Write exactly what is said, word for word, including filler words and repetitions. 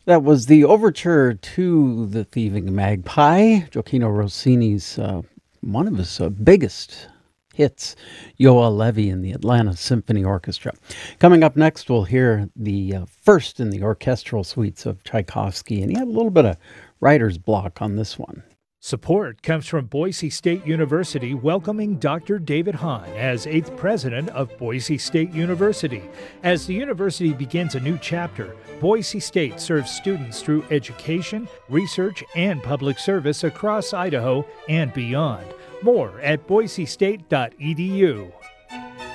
That was the overture to The Thieving Magpie, Gioacchino Rossini's uh, one of his uh, biggest hits, Yoel Levy and the Atlanta Symphony Orchestra. Coming up next, we'll hear the uh, first in the orchestral suites of Tchaikovsky, and he had a little bit of writer's block on this one. Support comes from Boise State University welcoming Doctor David Hahn as eighth president of Boise State University. As the university begins a new chapter, Boise State serves students through education, research, and public service across Idaho and beyond. More at boise state dot e d u.